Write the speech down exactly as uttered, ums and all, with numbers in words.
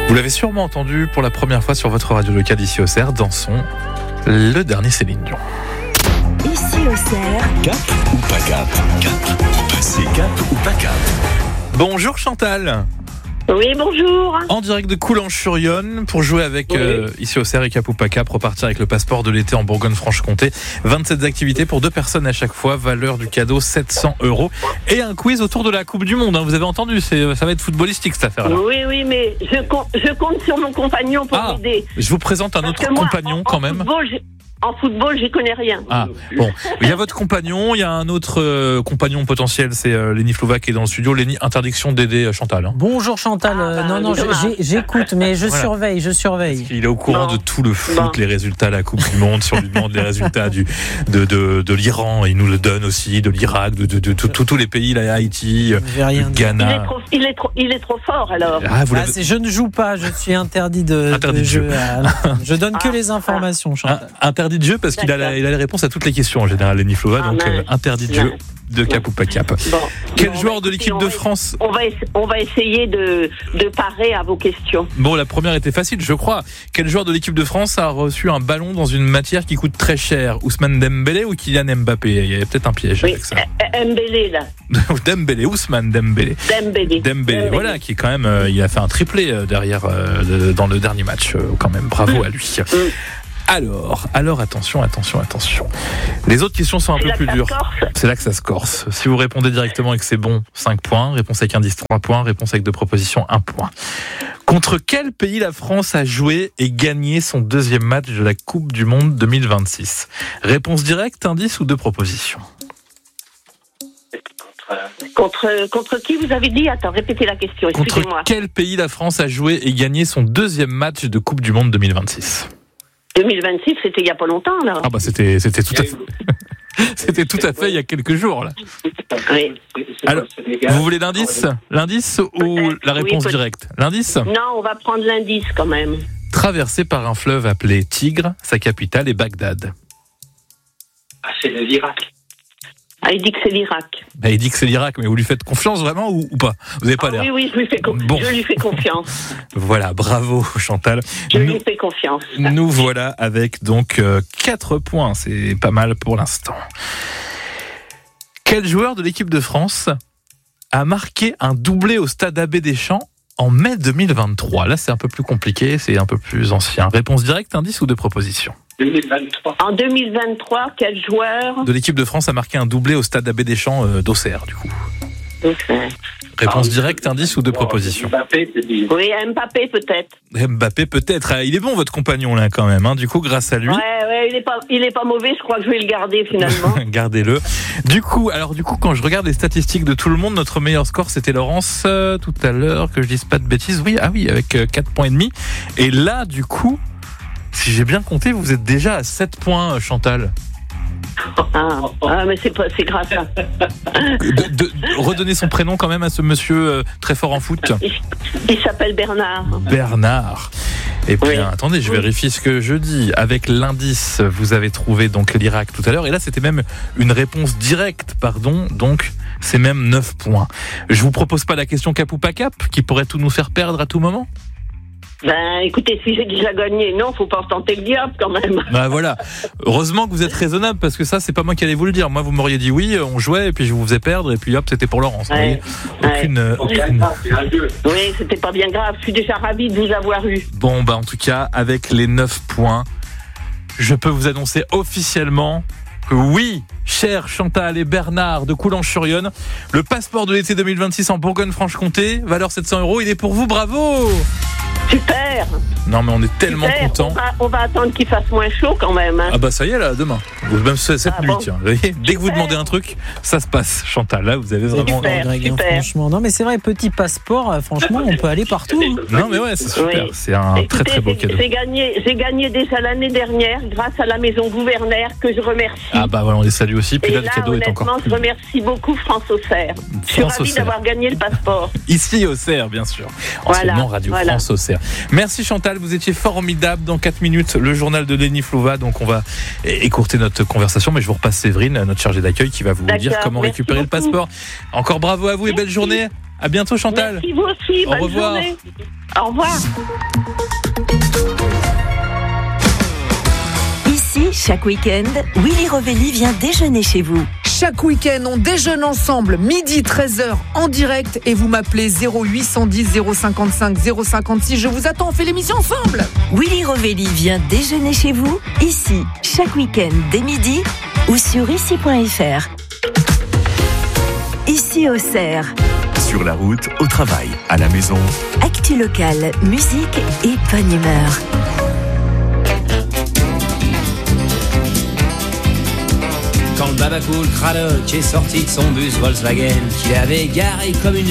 Vous l'avez sûrement entendu pour la première fois sur votre radio locale ici au Cerf, dansons le dernier Céline Dion. Ici au Cerf. Cap ou pas cap? Cap ou passé cap ou pas cap? Bonjour Chantal. Oui, bonjour. En direct de Coulanges-sur-Yonne pour jouer avec Oui. euh, ici au Cerf et Cap ou pas Cap, repartir avec le passeport de l'été en Bourgogne-Franche-Comté. vingt-sept activités pour deux personnes à chaque fois, valeur du cadeau sept cents euros et un quiz autour de la Coupe du Monde. Hein, vous avez entendu, c'est, ça va être footballistique cette affaire-là. Oui, oui, mais je compte, je compte sur mon compagnon pour Ah, m'aider. je vous présente un Parce autre que moi, compagnon en, quand en même. Football, j'ai- en football, j'y connais rien. Ah, bon. Il y a votre compagnon, il y a un autre euh, compagnon potentiel, c'est euh, Lénie Flouva qui est dans le studio. Lénie, interdiction d'aider euh, Chantal. Hein. Bonjour Chantal, Ah, euh, bah, non, non, dommage. j'ai- j'écoute, mais je Voilà. surveille, je surveille. Il est au courant Bon. de tout le foot, Bon. les résultats de la Coupe du Monde. Si on lui demande les résultats du, de, de, de l'Iran, il nous le donne aussi, de l'Irak, de, de, de, de, de tous les pays, là, Haïti, Je vais rien le dire. Il est, Ghana. trop, il, est trop, il est trop fort, alors. Ah, vous Ah, l'avez- c'est- je ne joue pas, je suis interdit de, Interdit de jeu. à l'antenne. Je donne que Ah, les informations, Chantal. Un- interdit de jeu parce qu'il a, la, il a les réponses à toutes les questions en général, Lénie Flouva, Ah, donc euh, mince. interdit de jeu Mince. de Cap ou pas Cap. Bon. Quel Bon, joueur bah, de écoutez, l'équipe on de va- France? on va, essa- on va essayer de, de parer à vos questions. Bon, la première était facile, je crois. Quel joueur de l'équipe de France a reçu un ballon dans une matière qui coûte très cher? Ousmane Dembélé ou Kylian Mbappé? Il y avait peut-être un piège Oui, avec ça. euh, Mbélé, là. Dembélé, Ousmane Dembélé. Dembélé. Dembélé, voilà, qui est quand même, euh, il a fait un triplé euh, derrière euh, de- dans le dernier match, euh, quand même. Bravo à lui. Alors, alors attention, attention, attention. Les autres questions sont un C'est peu là plus que ça dures. se corse. C'est là que ça se corse. Si vous répondez directement et que c'est bon, cinq points. Réponse avec indice, trois points. Réponse avec deux propositions, un point. Contre quel pays la France a joué et gagné son deuxième match de la Coupe du Monde deux mille vingt-six? Réponse directe, indice ou deux propositions? Contre, contre qui vous avez dit? Attends, répétez la question, Contre excusez-moi. quel pays la France a joué et gagné son deuxième match de Coupe du Monde deux mille vingt-six? deux mille vingt-six, c'était il n'y a pas longtemps, là. Ah bah c'était c'était tout à fait c'était tout à fait il y a quelques jours là. Oui. Alors, vous voulez l'indice? L'indice ou Peut-être, la oui, réponse peut-être. directe? L'indice? Non, on va prendre l'indice quand même. Traversé par un fleuve appelé Tigre, sa capitale est Bagdad. Ah, c'est de l'Irak. Ah, il dit que c'est l'Irak. Bah, il dit que c'est l'Irak, mais vous lui faites confiance vraiment ou, ou pas? Vous n'avez pas Ah, l'air. oui, oui, je lui fais, con- Bon. je lui fais confiance. Voilà, bravo Chantal. Je Nous, lui fais confiance. nous voilà avec donc euh, quatre points, c'est pas mal pour l'instant. Quel joueur de l'équipe de France a marqué un doublé au stade Abbé Deschamps en mai deux mille vingt-trois? Là, c'est un peu plus compliqué, c'est un peu plus ancien. Réponse directe, indice ou deux propositions? deux mille vingt-trois. En deux mille vingt-trois, quel joueur De l'équipe de France a marqué un doublé au stade Abbé Deschamps euh, d'Auxerre, du coup. euh, Réponse directe, indice ou deux propositions? Mbappé, c'est dit. Oui, Mbappé peut-être. Mbappé peut-être. Ah, il est bon votre compagnon là quand même. Hein. Du coup, grâce à lui, Ouais, ouais, il est pas, il est pas mauvais. Je crois que je vais le garder finalement. gardez-le. Du coup, alors du coup, quand je regarde les statistiques de tout le monde, notre meilleur score c'était Laurence euh, tout à l'heure, que je dise pas de bêtises. Oui, ah oui, avec euh, quatre points et demi. Et là, du coup, si j'ai bien compté, vous êtes déjà à sept points, euh, Chantal. Ah, ah, mais c'est pas, c'est grave. De, de- de redonner son prénom quand même à ce monsieur euh, très fort en foot. Il, il s'appelle Bernard. Bernard. Et puis, Oui. attendez, je Oui. vérifie ce que je dis. Avec l'indice, vous avez trouvé donc l'Irak tout à l'heure. Et là, c'était même une réponse directe, pardon. Donc, c'est même neuf points. Je vous propose pas la question cap ou pas cap, qui pourrait tout nous faire perdre à tout moment. Ben, écoutez, si j'ai déjà gagné, non, faut pas tenter le diable quand même. Bah voilà. Heureusement que vous êtes raisonnable, parce que ça, c'est pas moi qui allais vous le dire. Moi, vous m'auriez dit oui, on jouait, et puis je vous faisais perdre, et puis hop, c'était pour Laurence. Vous Ouais. voyez aucune, euh, aucune... C'est un jeu. Oui, c'était pas bien grave. Je suis déjà ravi de vous avoir eu. Bon, bah en tout cas, avec les neuf points, je peux vous annoncer officiellement que oui, cher Chantal et Bernard de Coulanges-sur-Yonne, le passeport de l'été deux mille vingt-six en Bourgogne-Franche-Comté, valeur sept cents euros, il est pour vous, bravo! Super. Non mais on est tellement Super. contents. On va, on va attendre qu'il fasse moins chaud quand même. Hein. Ah bah ça y est là, demain. Même cette Ah nuit, bon. tiens. Vous voyez, dès que vous Super. demandez un truc, ça se passe. Chantal, là, vous avez C'est vraiment... Super. fort, Greg, hein, super. franchement. Non, mais c'est vrai, petit passeport, euh, franchement, on peut aller partout. hein. Non mais ouais, c'est super. Oui. C'est un Écoutez, très très beau j'ai- cadeau. J'ai gagné, j'ai gagné déjà l'année dernière grâce à la maison Gouvernaire que je remercie. Ah bah voilà, on les salue aussi. Puis Et là, le là, cadeau est encore honnêtement, je plus... remercie beaucoup France Auxerre. Je suis France ravie Auxerre. d'avoir gagné le passeport. Ici au Cerf, bien sûr. Voilà, Anciennement Radio voilà. France au Cerf. Merci Chantal, vous étiez formidable. Dans quatre minutes, le journal de Lénie Flouva. Donc on va é- écourter notre conversation, mais je vous repasse Séverine, notre chargée d'accueil, qui va vous D'accord, dire comment merci récupérer le beaucoup. passeport. Encore bravo à vous et belle Merci. journée. À bientôt Chantal. Merci vous aussi. Au Bonne revoir. journée. Au revoir. Ici, chaque week-end, Willy Rovelli vient déjeuner chez vous. Chaque week-end, on déjeune ensemble, midi treize heures en direct et vous m'appelez zéro huit cent dix zéro cinquante-cinq zéro cinquante-six. Je vous attends, on fait l'émission ensemble. Willy Rovelli vient déjeuner chez vous, ici, chaque week-end dès midi ou sur ici point f r. Ici au Cerf. Sur la route, au travail, à la maison. Actu locale, musique et bonne humeur. Quand le Babacool Cradock est sorti de son bus Volkswagen, qu'il avait garé comme une